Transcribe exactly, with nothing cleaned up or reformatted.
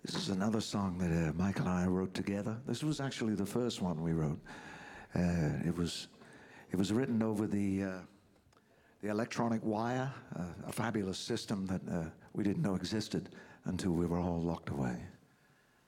This is another song that uh, Michael and I wrote together. This was actually the first one we wrote. Uh, it was it was written over the uh, the electronic wire, uh, a fabulous system that uh, we didn't know existed until we were all locked away.